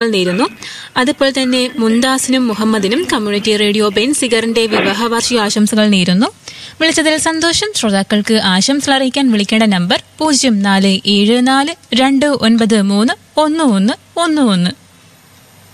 നേരുന്നു. അതുപോലെ തന്നെ മുംതാസിനും മുഹമ്മദിനും കമ്മ്യൂണിറ്റി റേഡിയോ ബെൻസിഗറിന്റെ വിവാഹ വാർഷിക ആശംസകൾ നേരുന്നു. വിളിച്ചതിൽ സന്തോഷം. ശ്രോതാക്കൾക്ക് ആശംസകൾ അറിയിക്കാൻ വിളിക്കേണ്ട നമ്പർ 0474293111.